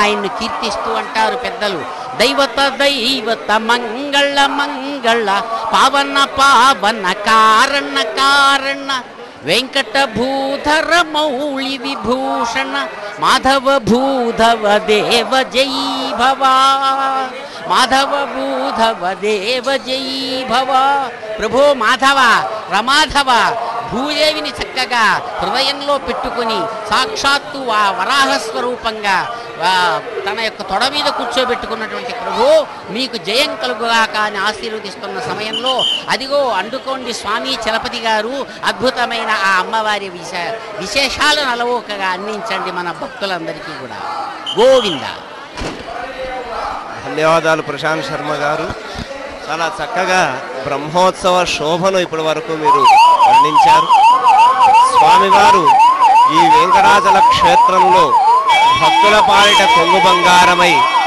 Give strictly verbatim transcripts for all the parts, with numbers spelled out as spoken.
ఆయన్ను కీర్తిస్తూ అంటారు పెద్దలు. దైవత దైవత మంగళ మంగళ పావన పావన కారణ కారణ వెంకట భూధర మౌళి విభూషణ మాధవ భూధవ దేవ జై భవ మాధవ భూధవ దేవ జై భవ. ప్రభో మాధవ రమాధవ భూదేవిని చక్కగా హృదయంలో పెట్టుకుని సాక్షాత్తు ఆ వరాహస్వరూపంగా తన యొక్క తొడ మీద కూర్చోబెట్టుకున్నటువంటి ప్రభు మీకు జయం కలుగుగాక అని ఆశీర్వదిస్తున్న సమయంలో అదిగో అందుకోండి స్వామి చలపతి గారు అద్భుతమైన ఆ అమ్మవారి విశ విశేషాలను అలవోకగా అందించండి మన భక్తులందరికీ కూడా. గోవింద. ధన్యవాదాలు ప్రశాంత్ శర్మ గారు. చాలా చక్కగా బ్రహ్మోత్సవ శోభను ఇప్పటి వరకు మీరు వర్ణించారు. స్వామివారు ఈ వెంకటాచల క్షేత్రంలో భక్తుల పాలిట కొంగు బంగారమై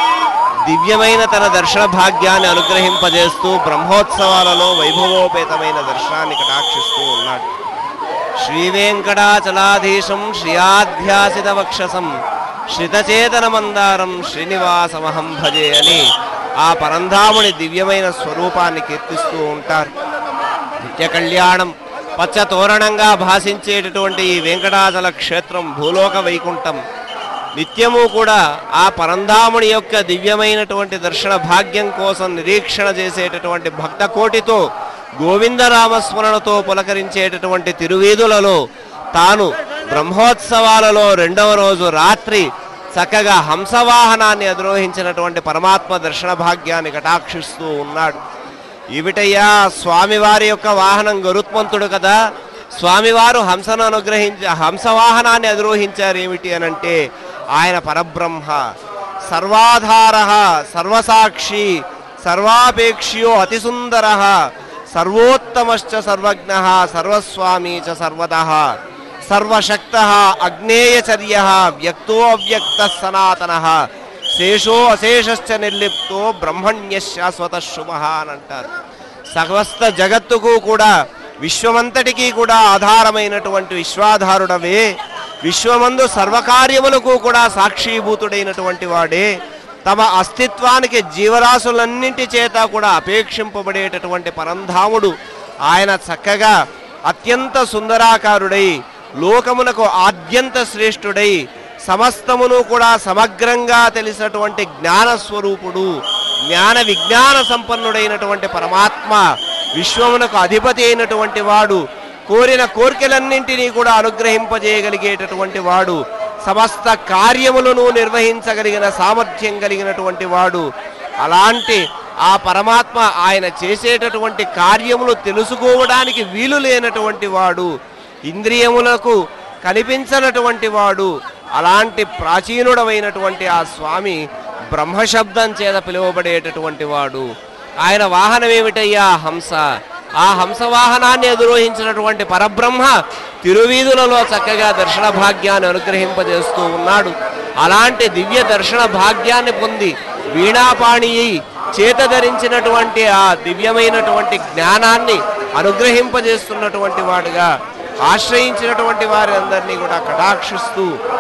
దివ్యమైన తన దర్శన భాగ్యాన్ని అనుగ్రహింపజేస్తూ బ్రహ్మోత్సవాలలో వైభవోపేతమైన దర్శనాన్ని కటాక్షిస్తూ ఉన్నాడు. శ్రీ వెంకటాచలాధీశం శ్రియాధ్యాసిత వక్షసం శ్రితచేతన మందారం శ్రీనివాసమహం భజే అని ఆ పరంధాముని దివ్యమైన స్వరూపాన్ని కీర్తిస్తూ ఉంటారు. నిత్య కళ్యాణం పచ్చ తోరణంగా భాషించేటటువంటి ఈ వెంకటాచల క్షేత్రం భూలోక వైకుంఠం నిత్యము కూడా ఆ పరంధాముని యొక్క దివ్యమైనటువంటి దర్శన భాగ్యం కోసం నిరీక్షణ చేసేటటువంటి భక్త కోటితో గోవిందరామస్మరణతో పులకరించేటటువంటి తిరువీధులలో తాను బ్రహ్మోత్సవాలలో రెండవ రోజు రాత్రి చక్కగా హంసవాహనాన్ని అధిరోహించినటువంటి పరమాత్మ దర్శన భాగ్యాన్ని కటాక్షిస్తూ ఉన్నాడు. ఏమిటయ్యా స్వామివారి యొక్క వాహనం గరుత్మంతుడు కదా, స్వామివారు హంసను అనుగ్రహించి హంసవాహనాన్ని అధిరోహించారు ఏమిటి అనంటే ఆయన పరబ్రహ్మ, సర్వాధార, సర్వసాక్షి, సర్వాపేక్షియో అతిసుందర, సర్వోత్తమశ్చ సర్వజ్ఞ, సర్వస్వామి చ సర్వతః, సర్వశక్త, అగ్నేయచర్య, వ్యక్తో అవ్యక్త సనాతన, శేషో అశేషశ్చ నిర్లిప్తో బ్రహ్మణ్య శాశ్వత శుభ అని అంటారు. సమస్త జగత్తుకు కూడా విశ్వమంతటికీ కూడా ఆధారమైనటువంటి విశ్వాధారుడవే, విశ్వమందు సర్వకార్యములకు కూడా సాక్షీభూతుడైనటువంటి వాడే, తమ అస్తిత్వానికి జీవరాశులన్నింటి చేత కూడా అపేక్షింపబడేటటువంటి పరంధాముడు ఆయన చక్కగా అత్యంత సుందరాకారుడై లోకమునకు ఆద్యంత శ్రేష్ఠుడై సమస్తమును కూడా సమగ్రంగా తెలిసినటువంటి జ్ఞానస్వరూపుడు, జ్ఞాన విజ్ఞాన సంపన్నుడైనటువంటి పరమాత్మ, విశ్వమునకు అధిపతి అయినటువంటి వాడు, కోరిన కోరికలన్నింటినీ కూడా అనుగ్రహింపజేయగలిగేటటువంటి వాడు, సమస్త కార్యములను నిర్వహించగలిగిన సామర్థ్యం కలిగినటువంటి వాడు. అలాంటి ఆ పరమాత్మ ఆయన చేసేటటువంటి కార్యములు తెలుసుకోవడానికి వీలు లేనటువంటి వాడు, ఇంద్రియములకు కనిపించనటువంటి వాడు. అలాంటి ప్రాచీనుడమైనటువంటి ఆ స్వామి బ్రహ్మశబ్దం చేత పిలువబడేటటువంటి వాడు. ఆయన వాహనం ఏమిటయ్యా? హంస. ఆ హంస వాహనాన్ని అధిరోహించినటువంటి పరబ్రహ్మ తిరువీధులలో చక్కగా దర్శన భాగ్యాన్ని అనుగ్రహింపజేస్తూ ఉన్నాడు. అలాంటి దివ్య దర్శన భాగ్యాన్ని పొంది వీణాపాణి చేత ధరించినటువంటి ఆ దివ్యమైనటువంటి జ్ఞానాన్ని అనుగ్రహింపజేస్తున్నటువంటి వాడుగా ఆశ్రయించినటువంటి వారి అందరినీ కూడా కటాక్షిస్తూ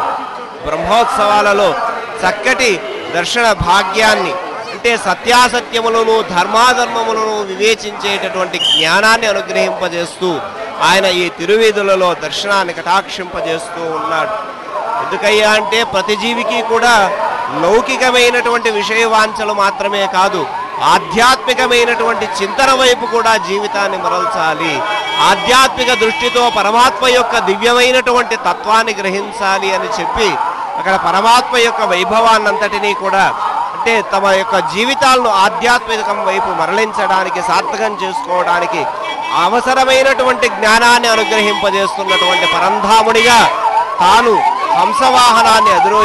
బ్రహ్మోత్సవాలలో చక్కటి దర్శన భాగ్యాన్ని, అంటే సత్యాసత్యములను ధర్మాధర్మములను వివేచించేటటువంటి జ్ఞానాన్ని అనుగ్రహింపజేస్తూ ఆయన ఈ తిరువీధులలో దర్శనాన్ని కటాక్షింపజేస్తూ ఉన్నాడు. ఎందుకయ్యా అంటే ప్రతి జీవికి కూడా లౌకికమైనటువంటి విషయవాంఛలు మాత్రమే కాదు, ఆధ్యాత్మికమైనటువంటి చింతన వైపు కూడా జీవితాన్ని మరల్చాలి. ఆధ్యాత్మిక దృష్టితో పరమాత్మ యొక్క దివ్యమైనటువంటి తత్వాన్ని గ్రహించాలి అని చెప్పి అక్కడ పరమాత్మ యొక్క వైభవాన్నంతటినీ కూడా, అంటే తమ యొక్క జీవితాలను ఆధ్యాత్మికం వైపు మరలించడానికి, సార్థకం చేసుకోవడానికి అవసరమైనటువంటి జ్ఞానాన్ని అనుగ్రహింపజేస్తున్నటువంటి పరంధాముడిగా తాను హంసవాహనాన్ని అధిరోహించారు.